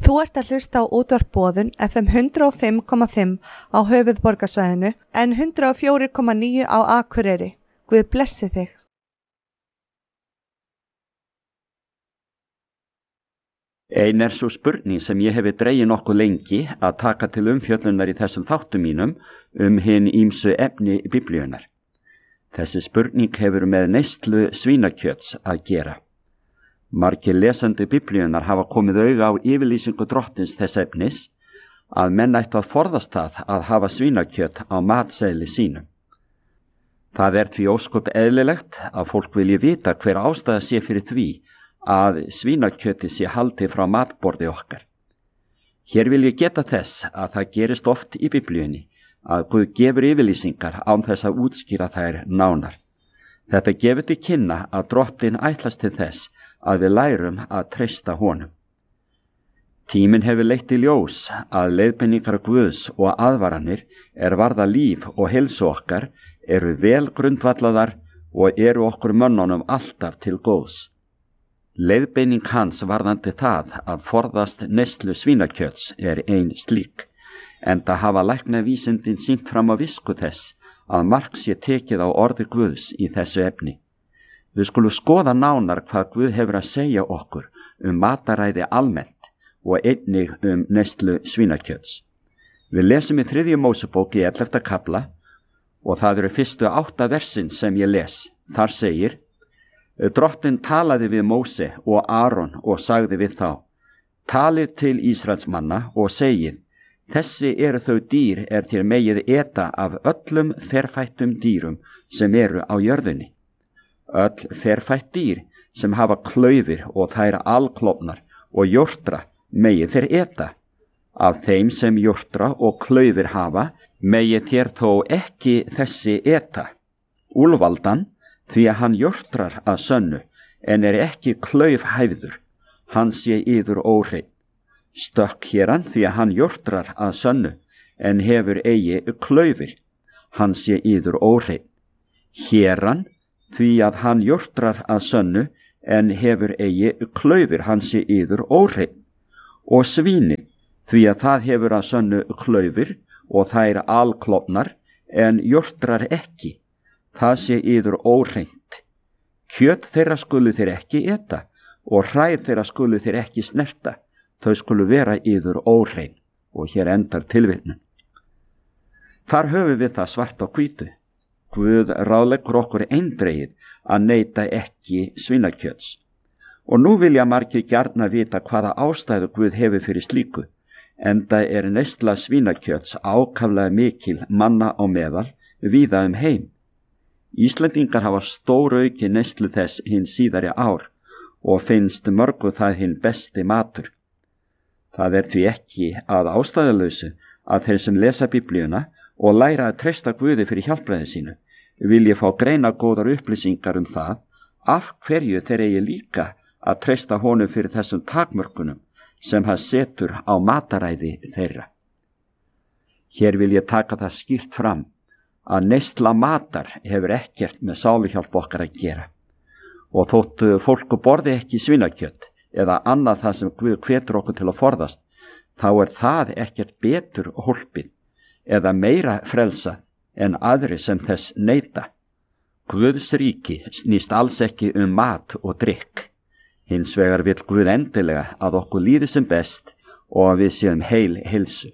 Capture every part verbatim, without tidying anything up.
Þú ert að hlusta á útvarp Boðun F M hundrað og fimm komma fimm á höfuðborgarsvæðinu en hundrað og fjögur komma níu á Akureyri. Guð blessi þig. Ein er svo spurning sem ég hefi dregið nokkuð lengi að taka til umfjöllunar í þessum þáttum mínum um hin ýmsu efni Biblíunnar. Þessi spurning hefur með neyslu svínakjöts að gera. Margir lesandi Biblíunnar hafa komið auga á yfirlýsingu drottins þess efnis að menn ættu að forðast það að hafa svínakjöt á matseðli sínum. Það er því ósköp eðlilegt að fólk vilji vita hver ástæða sé fyrir því að svínakjöti sé haldið frá matborði okkar. Hér vil ég geta þess að það gerist oft í Biblíunni að Guð gefur yfirlýsingar án þess að útskýra þær nánar. Þetta gefur til kynna að drottin ætlast til þess að við lærum að treysta honum. Tíminn hefur leitt í ljós að leiðbeiningar Guðs og aðvaranir er varða líf og heilsu okkar eru vel grundvallaðar og eru okkur mönnunum alltaf til góðs. Leiðbeining hans varðandi það að forðast neyslu svínakjöts er ein slík, enda hafa læknavísindin sýnt fram á visku þess að mark sé tekið á orði Guðs í þessu efni. Við skulum skoða nánar hvað Guð hefur að segja okkur um mataræði almennt og einnig um neyslu svínakjöts. Við lesum í þriðju Mósebók í ellefta kafla og það eru fyrstu átta versin sem ég les. Þar segir: Drottin talaði við Móse og Aron og sagði við þá: Talið til Ísraelsmanna og segið: Þessi eru þau dýr er þér megið eta af öllum ferfættum dýrum sem eru á jörðinni. Öll ferfætt dýr sem hafa klaufir og þær alklofnar og jórtra megið þér eta. Af þeim sem jórtra og klaufir hafa megið þér þó ekki þessi eta. Úlfaldan, því að hann jórtrar að sönnu en er ekki klaufhæfður, hann sé yður óhreinn. Stökkhéran, því að hann jórtrar að sönnu en hefur eigi klaufir, hann sé yður óhreinn. Héran, því að hann jórtrar að sönnu en hefur eigi klaufir, hann sé yður óhreinn. Og svínið, því að það hefur að sönnu klaufir og þær alklofnar en jórtrar ekki, það sé yður óhreint. Kjöt þeirra skulu þeir ekki eta og hræð þeirra skulu þeir ekki snerta, þau skulu vera yður óhrein. Og hér endar tilvitnun. Þar höfum við það svart á hvítu. Guð ráðleggur okkur eindregið að neita ekki svínakjöts. Og nú vilja margir gjarna vita hvaða ástæðu Guð hefur fyrir slíku, enda er neysla svínakjöts ákaflega mikil manna á meðal víða um heim. Íslendingar hafa stórauki neyslu þess hinn síðari ár og finnst mörgu það hinn besti matur. Það er því ekki að ástæðulausu að þeir sem lesa Biblíuna og læra að treysta Guði fyrir hjálpræði sínu vilji fá greina góðar upplýsingar um það af hverju þeir eigi líka að treysta honum fyrir þessum takmörkunum sem hann setur á mataræði þeirra. Hér vil ég taka það skýrt fram að neysla matar hefur ekkert með sáluhjálp okkar að gera. Og þóttu fólku borði ekki svínakjöt eða annað það sem Guð hvetur okkur til að forðast, þá er það ekkert betur hólpið eða meira frelsað en aðri sem þess neita. Guðs ríki snýst alls ekki um mat og drykk. Hins vegar vill Guð endilega að okkur líði sem best og að við séum heil heilsu.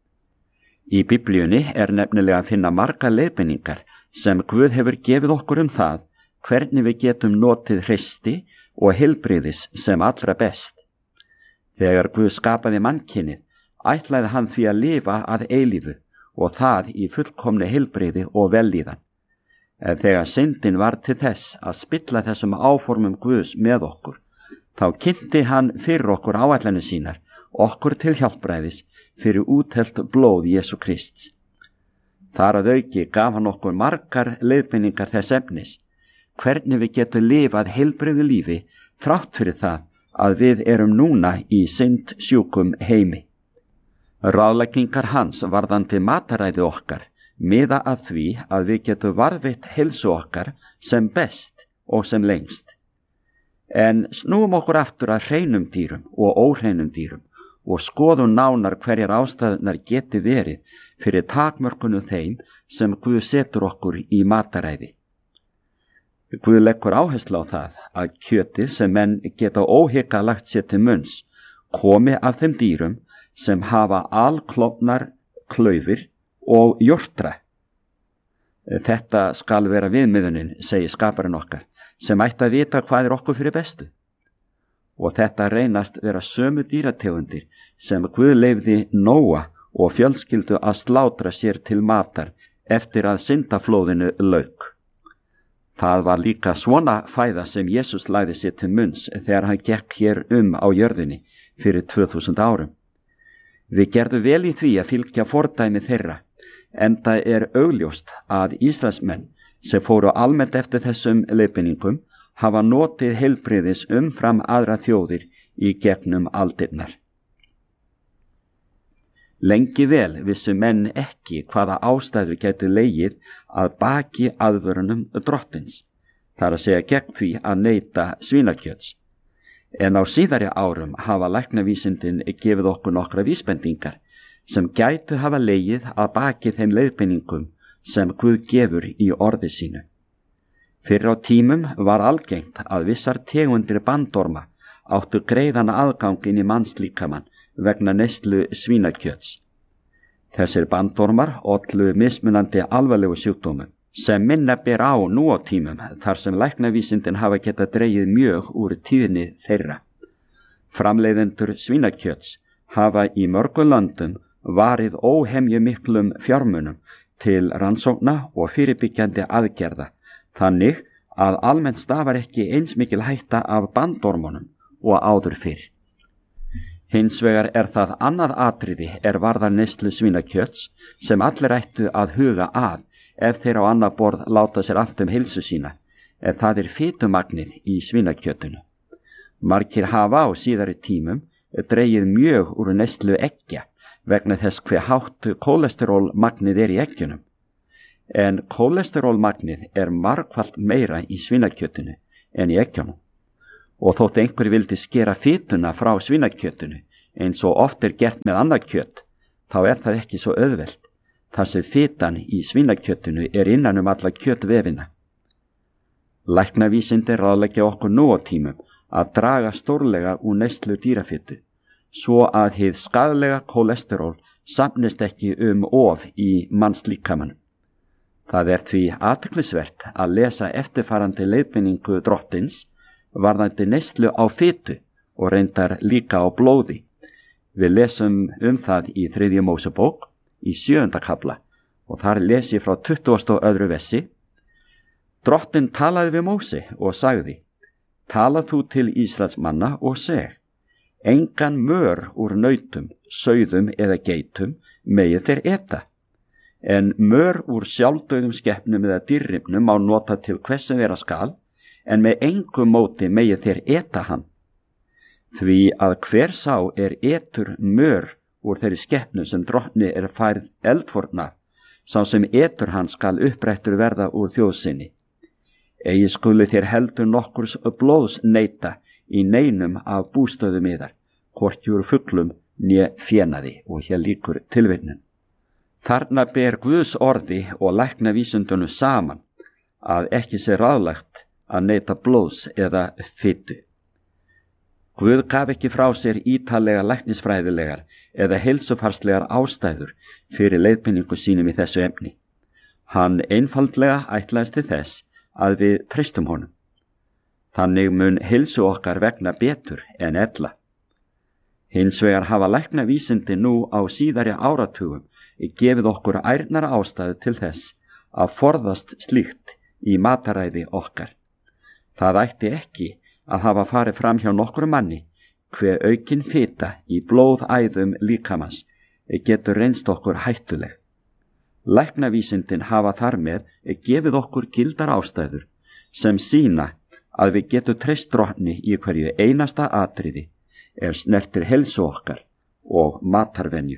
Í Biblíunni er nefnilega að finna marga leiðbeiningar sem Guð hefur gefið okkur um það hvernig við getum notið hreysti og heilbrigðis sem allra best. Þegar Guð skapaði mannkynið, ætlaði hann því að lifa að eilífu og það í fullkomni heilbrigði og vellíðan. En þegar syndin var til þess að spilla þessum áformum Guðs með okkur, þá kynnti hann fyrir okkur áætlanir sínar, okkur til hjálpræðis fyrir útelt blóð Jesú Krists. Þar að auki gaf hann okkur margar leiðbeiningar þess efnis, hvernig við getum lifað heilbrigðu lífi þrátt fyrir það að við erum núna í syndsjúkum heimi. Ráðleggingar hans varðandi mataræði okkar miða að því að við getum varðveitt heilsu okkar sem best og sem lengst. En snúum okkur aftur að hreinum dýrum og óhreinum dýrum og skoðum nánar hverjar ástæðunar geti verið fyrir takmörkunum þeim sem Guð setur okkur í mataræði. Guð leggur áherslu á það að kjötið sem menn geta óhikað lagt sér til munns komi af þeim dýrum sem hafa alklofnar klaufir og jórtra. Þetta skal vera viðmiðunin, segir skaparinn okkar, sem ætti að vita hvað er okkur fyrir bestu. Og þetta reynast vera sömu dýrategundir sem Guð leyfði Nóa og fjölskyldu að slátra sér til matar eftir að syndaflóðinu lauk. Það var líka svona fæða sem Jesús lagði sér til munns þegar hann gekk hér um á jörðinni fyrir tvö þúsund árum. Við gerðum vel í því að fylgja fordæmi þeirra, enda er augljóst að Ísraelsmenn sem fóru almennt eftir þessum leiðbeiningum hafa notið heilbrigðis umfram aðra þjóðir í gegnum aldirnar. Lengi vel vissu menn ekki hvaða ástæður gætu legið að baki aðvörunum drottins, þar að segja gegn því að neyta svínakjöts. En á síðari árum hafa læknavísindin gefið okkur nokkra vísbendingar sem gætu hafa legið að baki þeim leiðbeiningum sem Guð gefur í orði sínu. Fyrir á tímum var algengt að vissar tegundir bandorma áttu greiðan aðgangin í mannslíkamann vegna neyslu svínakjöts. Þessir bandormar ollu mismunandi alvarlegu sjúkdómum sem minna ber á nú á tímum þar sem læknavísindin hafa getað dregið mjög úr tíðni þeirra. Framleiðendur svínakjöts hafa í mörgum löndum varið óhemju miklum fjármunum til rannsókna og fyrirbyggjandi aðgerða, þannig að almennt stafar ekki eins mikil hætta af bandormunum og áður fyrr. Hins vegar er það annað atriði er varðar neyslu svínakjöts sem allir ættu að huga að ef þeir á annað borð láta sér allt um heilsu sína, en það er fitumagnið í svínakjötunu. Margir hafa á síðari tímum dregið mjög úr neyslu eggja vegna þess hve hátt kólesterólmagnið er í eggjunum. En kólesterólmagnið er margfalt meira í svínakjötunu en í eggjunum. Og þótt einhver vildi skera fituna frá svínakjötunu eins og oft er gert með annað kjöt, þá er það ekki svo auðvelt, þar sem fitan í svínakjötunu er innan um alla kjötvefina. Læknavísindi ráðleggja okkur nú á tímum að draga stórlega úr neyslu dýrafitu, svo að hið skaðlega kólesteról safnist ekki um of í mannslíkamanum. Það er því athyglisvert að lesa eftirfarandi leiðbeiningu drottins varðandi neyslu á fitu og reyndar líka á blóði. Við lesum um það í þriðju Mósebók í sjöunda kafla og þar les ég frá tuttugasta og öðru versi. Drottinn talaði við Móse og sagði: Tala þú til Ísraels manna og seg: Engan mör úr nautum, sauðum eða geitum megi þeir eta. En mör úr sjálfdauðum skepnum eða dýrrifnum má nota til hvers sem vera skal, en með engum móti megi þeir eta hann. Því að hver sá er etur mör úr þeirri skepnu sem drottni er færð eldforna, sá sem etur hann skal upprættur verða úr þjóðsinni. Eigi skuli þér heldur nokkurs blóðs neita í neinum af bústöðum yðar, hvorki úr fuglum né fénaði, og hér líkur tilvitnun. Þarna ber Guðs orði og læknavísindunum saman að ekki sé ráðlegt að neyta blóðs eða fitu. Guð gaf ekki frá sér ítalega læknisfræðilegar eða heilsufarslegar ástæður fyrir leiðbeiningu sínum í þessu efni. Hann einfaldlega ætlaðist til þess að við treystum honum. Þannig mun heilsu okkar vegna betur en ella. Hins vegar hafa læknavísindi nú á síðari áratugum gefið okkur ærnara ástæðu til þess að forðast slíkt í mataræði okkar. Það ætti ekki að hafa farið fram hjá nokkru manni hve aukin fita í blóðæðum líkamans getur reynst okkur hættuleg. Læknavísindin hafa þar með gefið okkur gildar ástæður sem sýna að við getum treyst drottni í hverju einasta atriði er snertir heilsu okkar og matarvenjur.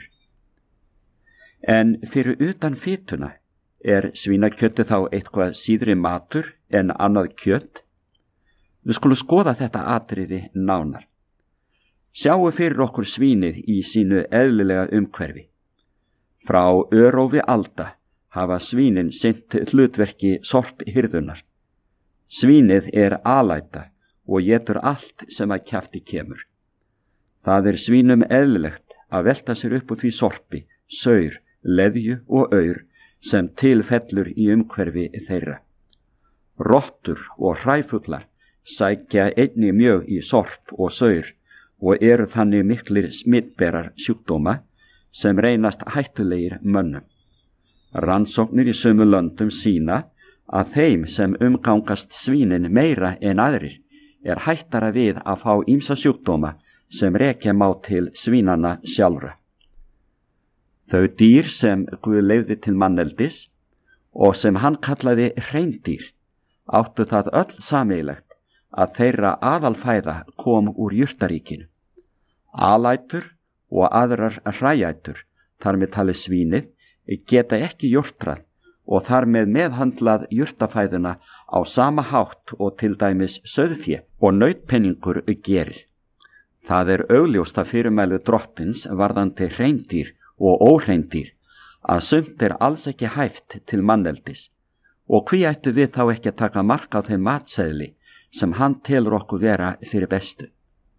En fyrir utan fituna er svínakjöti þá eitthvað síðri matur en annað kjöt? Við skulum skoða þetta atriði nánar. Sjáu fyrir okkur svínið í sínu eðlilega umhverfi. Frá örófi alda hafa svínin sinnt hlutverki sorphirðunar. Svínið er alæta og étur allt sem að kjafti kemur. Það er svínum eðlilegt að velta sér upp úr því sorpi, saur, leðju og aur sem tilfellur í umhverfi þeirra. Rottur og hræfuglar sækja einnig mjög í sorp og saur og eru þannig miklir smittberar sjúkdóma sem reynast hættulegir mönnum. Rannsóknir í sömu löndum sýna að þeim sem umgangast svínin meira en aðrir er hættara við að fá ýmsa sjúkdóma sem rekja má til svínana sjálfra. Þau dýr sem Guð leyfði til manneldis og sem hann kallaði hreindýr áttu það öll sameiginlegt að þeirra aðalfæða kom úr jurtaríkinu. Alætur og aðrar hræætur, þar með talið svínið, geta ekki jurtrað og þar með meðhandlað jurtafæðuna á sama hátt og til dæmis sauðfé og nautpenningur gerir. Það er augljósta fyrirmælu drottins varðandi hreindýr og óhreindýr að sumt er alls ekki hæft til manneldis og hví ættu við þá ekki að taka mark á þeim matseðli sem hann telur okkur vera fyrir bestu.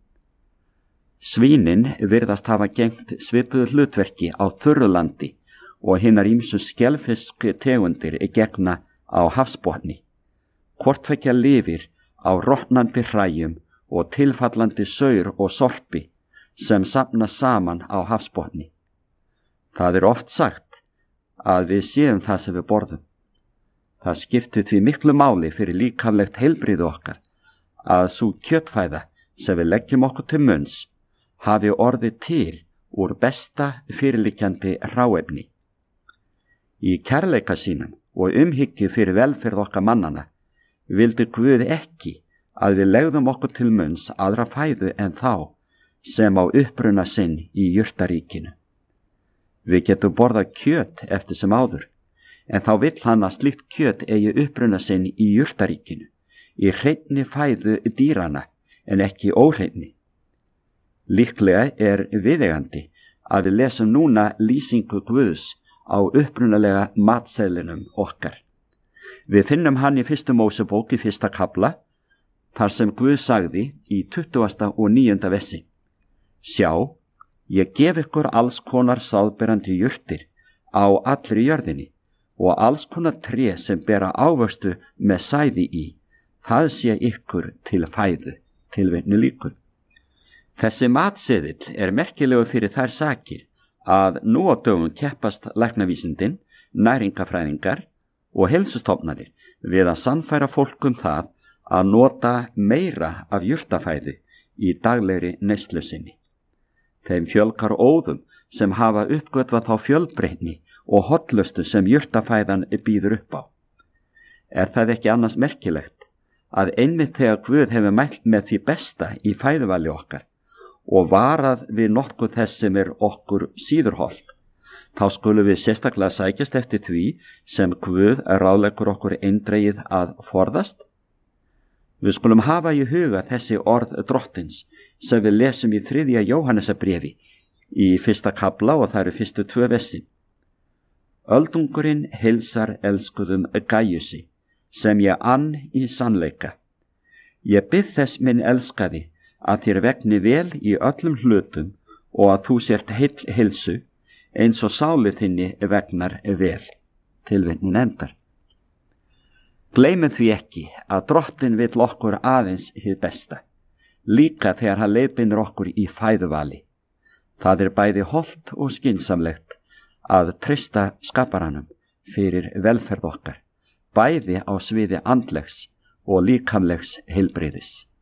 Svínin virðast hafa gegnt svipuðu hlutverki á þurrulandi og hinnar ýmsu skelfisk tegundir gegna á hafsbotni. Hvort tvekja lifir á rotnandi hræjum og tilfallandi saur og sorpi sem safna saman á hafsbotni. Það er oft sagt að við séum það sem við borðum. Það skiptir því miklu máli fyrir líkamlegt heilbrigði okkar að sú kjötfæða sem við leggjum okkur til munns hafi orðið til úr besta fyrirliggjandi hráefni. Í kærleika sínum og umhyggju fyrir velferð okkar mannana vildi Guð ekki að við legðum okkur til munns aðra fæðu en þá sem á uppruna sinn í jurtaríkinu. Við getum borðað kjöt eftir sem áður, en þá vill hann að slíkt kjöt eigi uppruna sinn í jurtaríkinu, í hreinni fæðu dýrana en ekki óhreinni. Líklega er viðeigandi að við lesum núna lýsingu Guðs á upprunalega matseðlinum okkar. Við finnum hann í fyrstu Mósebók í fyrsta kafla, þar sem Guð sagði í tuttugasta og níunda versi: Sjá, ég gef ykkur alls konar sáðberandi jurtir á allri jörðinni og alls konar tré sem bera ávöxtu með sæði í, það sé ykkur til fæðu, tilvitnu líkur. Þessi matseðill er merkilegur fyrir þær sakir að nú á dögum keppast læknavísindin, næringafræðingar og heilsustofnanir við að sannfæra fólk um það að nota meira af jurtafæðu í daglegri neyslu sinni. Þeim fjölgar óðum sem hafa uppgötvað þá fjölbreytni og hollustu sem jurtafæðan býður upp á. Er það ekki annars merkilegt að einmitt þegar Guð hefur mælt með því besta í fæðuvali okkar og varað við nokkuð þess sem er okkur síður hollt, þá skulum við sérstaklega sækjast eftir því sem Guð ráðleggur okkur eindregið að forðast? Við skulum hafa í huga þessi orð drottins sem við lesum í þriðja Jóhannesarbréfi í fyrsta kafla og það eru fyrstu tvö versin. Öldungurinn heilsar elskuðum Gaiusi, sem ég ann í sannleika. Ég bið þess minn elskaði að þér vegni vel í öllum hlutum og að þú sért heill heilsu eins og sáli þinni vegnar vel. Tilvitnun endar. Gleymum því ekki að drottin vill okkur aðeins hið besta, líka þegar hann leiðbeinir okkur í fæðuvali. Það er bæði hollt og skynsamlegt að treysta skaparanum fyrir velferð okkar, bæði á sviði andlegs og líkamlegs heilbrigðis.